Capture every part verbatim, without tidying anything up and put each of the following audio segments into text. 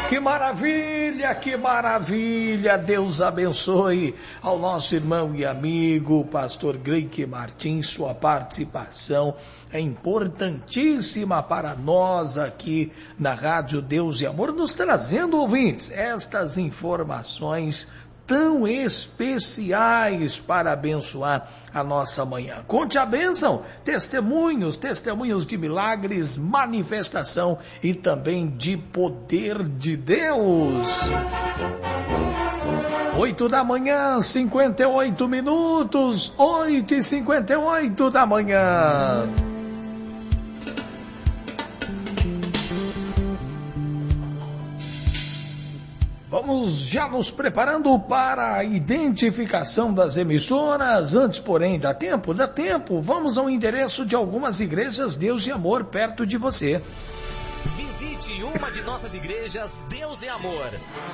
Que maravilha, que maravilha, Deus abençoe ao nosso irmão e amigo, pastor Gleike Martins, sua participação é importantíssima para nós aqui na Rádio Deus e Amor, nos trazendo, ouvintes, estas informações tão especiais para abençoar a nossa manhã. Conte a bênção, testemunhos, testemunhos de milagres, manifestação e também de poder de Deus. Oito da manhã, cinquenta e oito minutos, oito e cinquenta e oito da manhã. Vamos já nos preparando para a identificação das emissoras. Antes, porém, dá tempo? Dá tempo. Vamos ao endereço de algumas igrejas Deus e Amor perto de você. Visite uma de nossas igrejas Deus e Amor.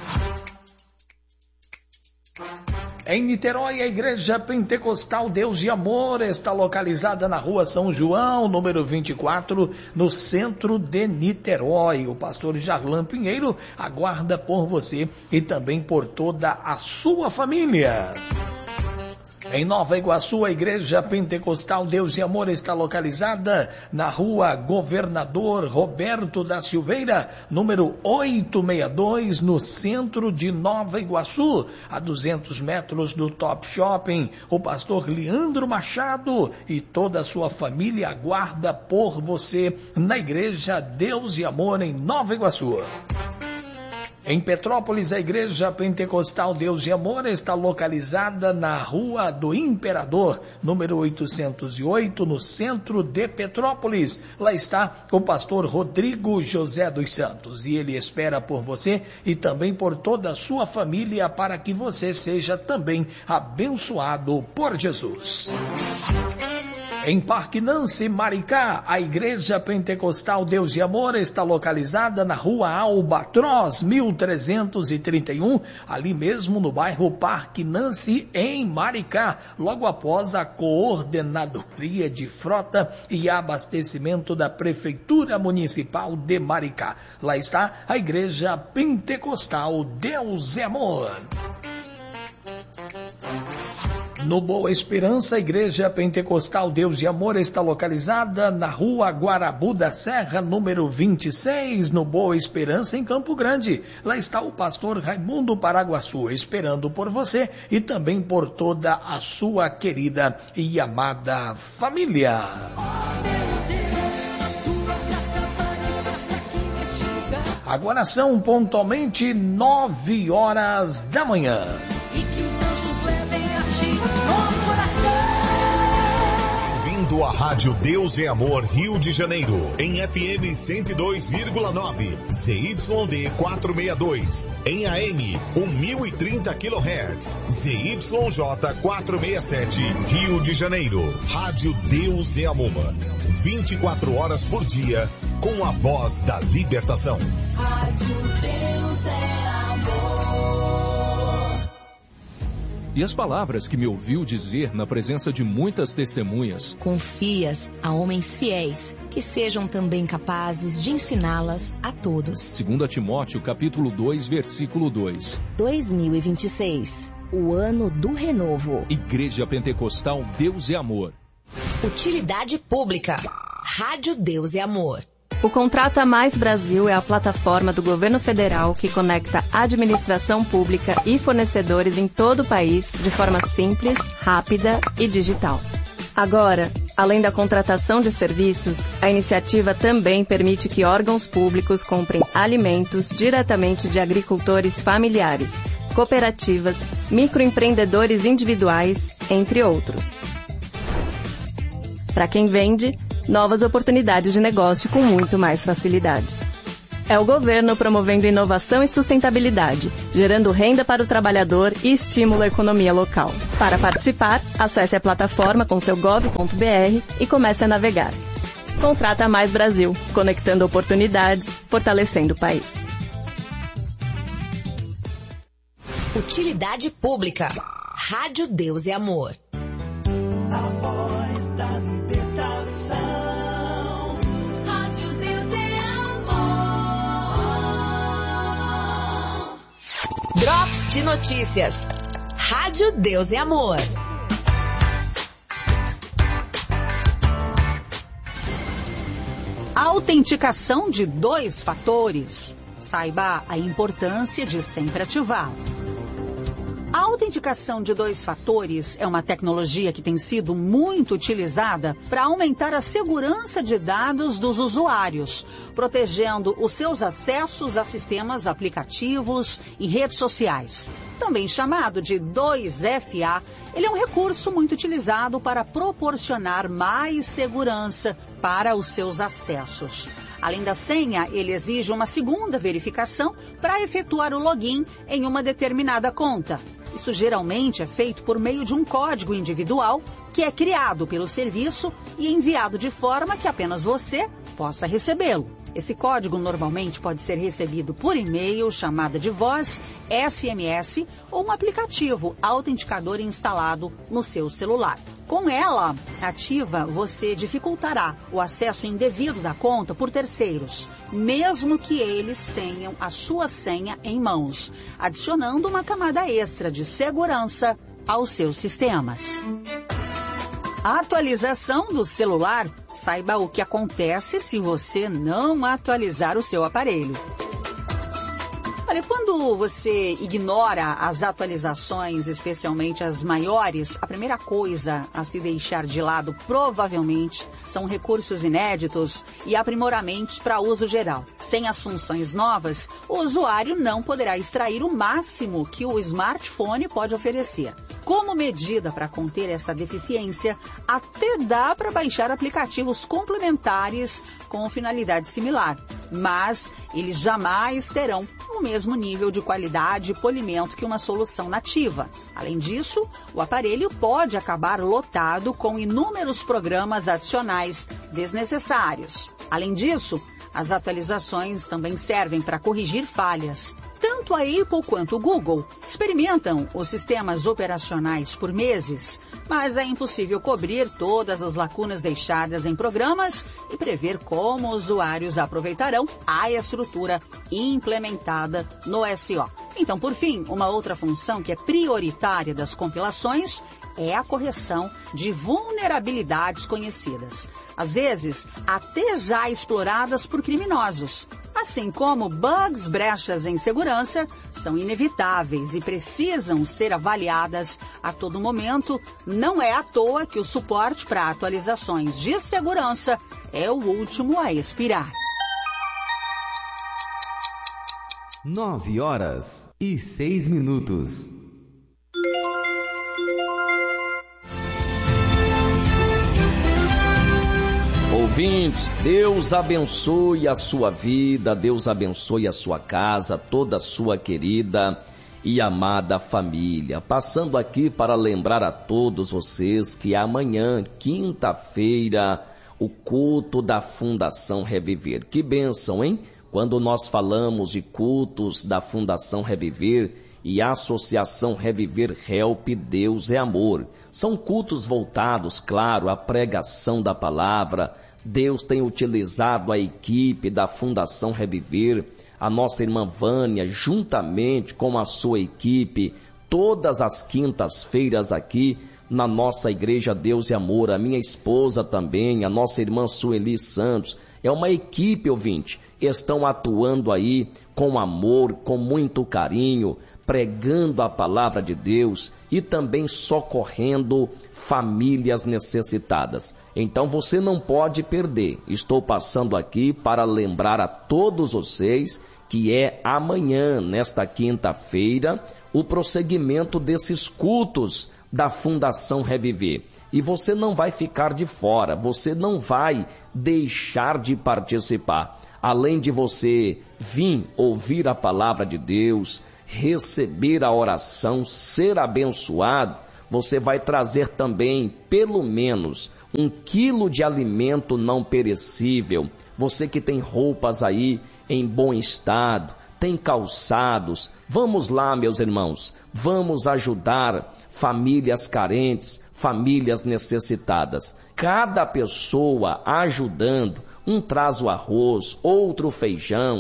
Em Niterói, a Igreja Pentecostal Deus e Amor está localizada na Rua São João, número vinte e quatro, no centro de Niterói. O pastor Jarlan Pinheiro aguarda por você e também por toda a sua família. Em Nova Iguaçu, a Igreja Pentecostal Deus e Amor está localizada na Rua Governador Roberto da Silveira, número oitocentos e sessenta e dois, no centro de Nova Iguaçu, a duzentos metros do Top Shopping. O pastor Leandro Machado e toda a sua família aguarda por você na Igreja Deus e Amor em Nova Iguaçu. Em Petrópolis, a Igreja Pentecostal Deus e Amor está localizada na Rua do Imperador, número oitocentos e oito, no centro de Petrópolis. Lá está o pastor Rodrigo José dos Santos e ele espera por você e também por toda a sua família para que você seja também abençoado por Jesus. Em Parque Nancy, Maricá, a Igreja Pentecostal Deus e Amor está localizada na Rua Albatroz, mil trezentos e trinta e um, ali mesmo no bairro Parque Nancy, em Maricá, logo após a Coordenadoria de Frota e Abastecimento da Prefeitura Municipal de Maricá. Lá está a Igreja Pentecostal Deus e Amor. No Boa Esperança, a Igreja Pentecostal Deus e Amor está localizada na Rua Guarabu da Serra, número vinte e seis, no Boa Esperança, em Campo Grande. Lá está o pastor Raimundo Paraguaçu, esperando por você e também por toda a sua querida e amada família. Agora são pontualmente nove horas da manhã. Vindo a Rádio Deus e Amor Rio de Janeiro, em F M cento e dois vírgula nove, Z Y D quatrocentos e sessenta e dois, em A M mil e trinta quilohertz, Z Y J quatrocentos e sessenta e sete, Rio de Janeiro. Rádio Deus e Amor, vinte e quatro horas por dia, com a voz da libertação. Rádio Deus é Amor. E as palavras que me ouviu dizer na presença de muitas testemunhas. Confias a homens fiéis, que sejam também capazes de ensiná-las a todos. Segundo Timóteo, capítulo dois, versículo dois. dois mil e vinte e seis, o ano do renovo. Igreja Pentecostal Deus e Amor. Utilidade pública. Rádio Deus e Amor. O Contrata Mais Brasil é a plataforma do governo federal que conecta administração pública e fornecedores em todo o país de forma simples, rápida e digital. Agora, além da contratação de serviços, a iniciativa também permite que órgãos públicos comprem alimentos diretamente de agricultores familiares, cooperativas, microempreendedores individuais, entre outros. Para quem vende, novas oportunidades de negócio com muito mais facilidade. É o governo promovendo inovação e sustentabilidade, gerando renda para o trabalhador e estímulo à economia local. Para participar, acesse a plataforma com seu gov ponto br e comece a navegar. Contrata Mais Brasil, conectando oportunidades, fortalecendo o país. Utilidade pública. Rádio Deus e Amor. A voz da libertação. Rádio Deus é Amor. Drops de Notícias. Rádio Deus e Amor. Autenticação de dois fatores. Saiba a importância de sempre ativar. A autenticação de dois fatores é uma tecnologia que tem sido muito utilizada para aumentar a segurança de dados dos usuários, protegendo os seus acessos a sistemas aplicativos e redes sociais. Também chamado de dois F A, ele é um recurso muito utilizado para proporcionar mais segurança para os seus acessos. Além da senha, ele exige uma segunda verificação para efetuar o login em uma determinada conta. Isso geralmente é feito por meio de um código individual que é criado pelo serviço e enviado de forma que apenas você possa recebê-lo. Esse código normalmente pode ser recebido por e-mail, chamada de voz, S M S ou um aplicativo autenticador instalado no seu celular. Com ela ativa, você dificultará o acesso indevido da conta por terceiros, mesmo que eles tenham a sua senha em mãos, adicionando uma camada extra de segurança aos seus sistemas. A atualização do celular. Saiba o que acontece se você não atualizar o seu aparelho. Olha, quando você ignora as atualizações, especialmente as maiores, a primeira coisa a se deixar de lado, provavelmente, são recursos inéditos e aprimoramentos para uso geral. Sem as funções novas, o usuário não poderá extrair o máximo que o smartphone pode oferecer. Como medida para conter essa deficiência, até dá para baixar aplicativos complementares com finalidade similar, mas eles jamais terão o mesmo nível de qualidade e polimento que uma solução nativa. Além disso, o aparelho pode acabar lotado com inúmeros programas adicionais desnecessários. Além disso, as atualizações também servem para corrigir falhas. Tanto a Apple quanto o Google experimentam os sistemas operacionais por meses, mas é impossível cobrir todas as lacunas deixadas em programas e prever como usuários aproveitarão a estrutura implementada no S O. Então, por fim, uma outra função que é prioritária das compilações é a correção de vulnerabilidades conhecidas, às vezes até já exploradas por criminosos. Assim como bugs, brechas em segurança, são inevitáveis e precisam ser avaliadas a todo momento. Não é à toa que o suporte para atualizações de segurança é o último a expirar. Nove horas e seis minutos. Ouvintes, Deus abençoe a sua vida, Deus abençoe a sua casa, toda a sua querida e amada família. Passando aqui para lembrar a todos vocês que amanhã, quinta-feira, o culto da Fundação Reviver. Que bênção, hein? Quando nós falamos de cultos da Fundação Reviver e Associação Reviver Help, Deus é Amor. São cultos voltados, claro, à pregação da palavra. Deus tem utilizado a equipe da Fundação Reviver, a nossa irmã Vânia, juntamente com a sua equipe, todas as quintas-feiras aqui na nossa igreja Deus e Amor, a minha esposa também, a nossa irmã Sueli Santos. É uma equipe, ouvinte, estão atuando aí com amor, com muito carinho, pregando a palavra de Deus e também socorrendo famílias necessitadas. Então você não pode perder. Estou passando aqui para lembrar a todos vocês que é amanhã, nesta quinta-feira, o prosseguimento desses cultos da Fundação Reviver. E você não vai ficar de fora, você não vai deixar de participar. Além de você vir ouvir a palavra de Deus, receber a oração, ser abençoado, você vai trazer também, pelo menos, um quilo de alimento não perecível. Você que tem roupas aí em bom estado, tem calçados. Vamos lá, meus irmãos, vamos ajudar famílias carentes, famílias necessitadas. Cada pessoa ajudando, um traz o arroz, outro o feijão,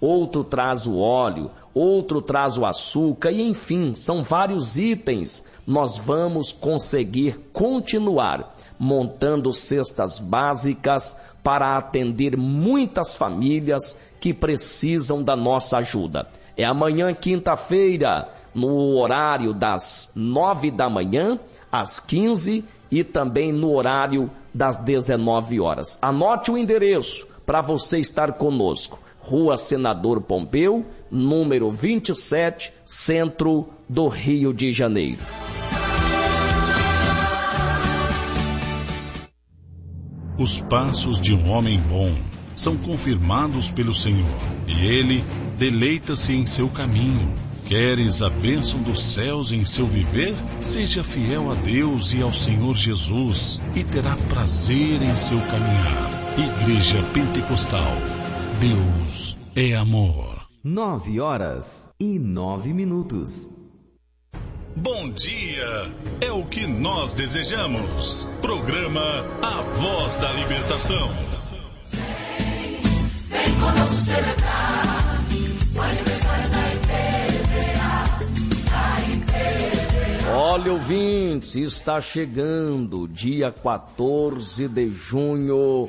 outro traz o óleo, outro traz o açúcar e enfim, são vários itens. Nós vamos conseguir continuar montando cestas básicas para atender muitas famílias que precisam da nossa ajuda. É amanhã, quinta-feira, no horário das nove da manhã às quinze e também no horário das dezenove horas. Anote o endereço para você estar conosco. Rua Senador Pompeu, número vinte e sete, centro do Rio de Janeiro. Os passos de um homem bom são confirmados pelo Senhor, e ele deleita-se em seu caminho. Queres a bênção dos céus em seu viver? Seja fiel a Deus e ao Senhor Jesus, e terá prazer em seu caminhar. Igreja Pentecostal. Deus é amor. Nove horas e nove minutos. Bom dia, é o que nós desejamos. Programa A Voz da Libertação. Vem conosco celebrar o aniversário da I P V A, da I P V A. Olha, ouvintes, está chegando dia quatorze de junho,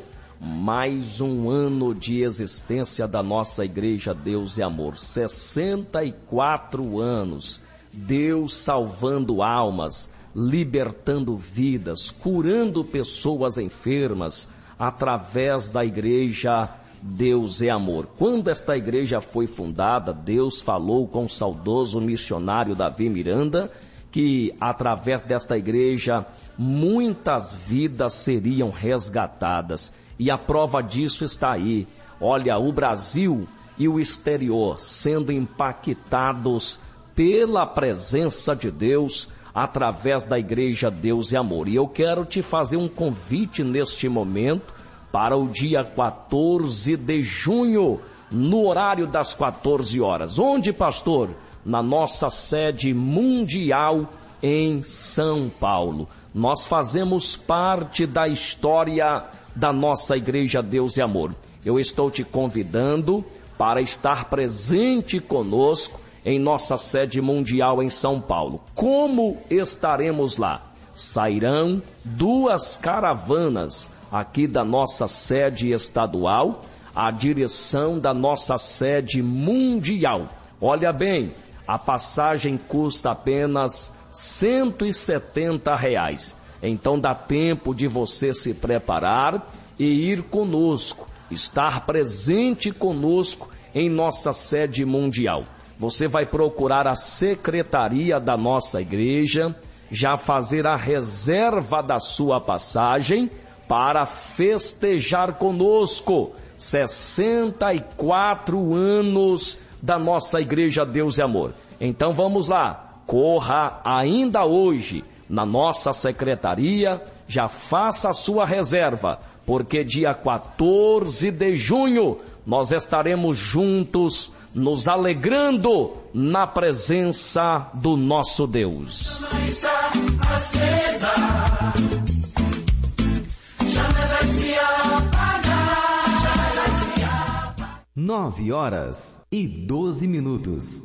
mais um ano de existência da nossa Igreja Deus e Amor. sessenta e quatro anos. Deus salvando almas, libertando vidas, curando pessoas enfermas através da Igreja Deus é Amor. Quando esta igreja foi fundada, Deus falou com o saudoso missionário Davi Miranda que através desta igreja muitas vidas seriam resgatadas. E a prova disso está aí. Olha, o Brasil e o exterior sendo impactados pela presença de Deus através da Igreja Deus e Amor. E eu quero te fazer um convite neste momento para o dia quatorze de junho, no horário das quatorze horas. Onde, pastor? Na nossa sede mundial em São Paulo. Nós fazemos parte da história da nossa Igreja Deus e Amor. Eu estou te convidando para estar presente conosco em nossa sede mundial em São Paulo. Como estaremos lá? Sairão duas caravanas aqui da nossa sede estadual, a direção da nossa sede mundial. Olha bem, a passagem custa apenas cento e setenta reais. Então dá tempo de você se preparar e ir conosco, estar presente conosco em nossa sede mundial. Você vai procurar a secretaria da nossa igreja, já fazer a reserva da sua passagem para festejar conosco sessenta e quatro anos da nossa Igreja Deus e Amor. Então vamos lá, corra ainda hoje na nossa secretaria, já faça a sua reserva, porque dia quatorze de junho nós estaremos juntos, nos alegrando na presença do nosso Deus. Nove horas e doze minutos.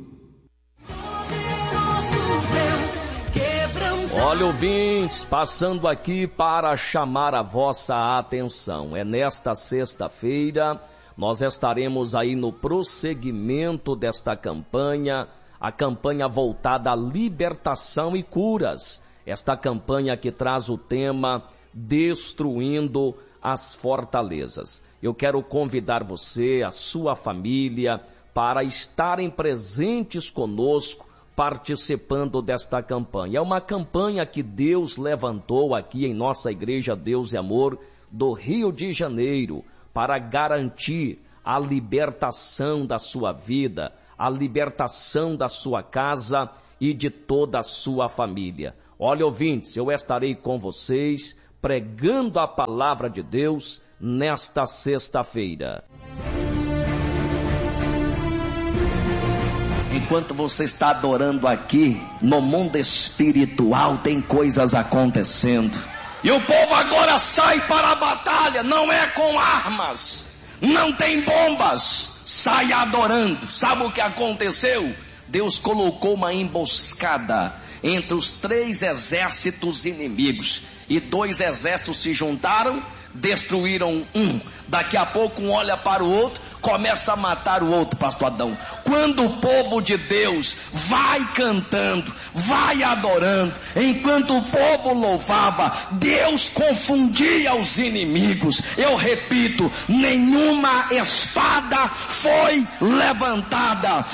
Olha, ouvintes, passando aqui para chamar a vossa atenção. É nesta sexta-feira, nós estaremos aí no prosseguimento desta campanha, a campanha voltada à libertação e curas. Esta campanha que traz o tema Destruindo as Fortalezas. Eu quero convidar você, a sua família, para estarem presentes conosco, participando desta campanha. É uma campanha que Deus levantou aqui em nossa Igreja Deus e Amor do Rio de Janeiro, para garantir a libertação da sua vida, a libertação da sua casa e de toda a sua família. Olha, ouvintes, eu estarei com vocês pregando a palavra de Deus nesta sexta-feira. Enquanto você está adorando aqui, no mundo espiritual tem coisas acontecendo. E o povo agora sai para a batalha, não é com armas, Não tem bombas, sai adorando. Sabe o que aconteceu? Deus colocou uma emboscada entre os três exércitos inimigos, e dois exércitos se juntaram, destruíram um. Daqui a pouco um olha para o outro, começa a matar o outro, pastor Adão. Quando o povo de Deus vai cantando, vai adorando, enquanto o povo louvava, Deus confundia os inimigos. Eu repito, nenhuma espada foi levantada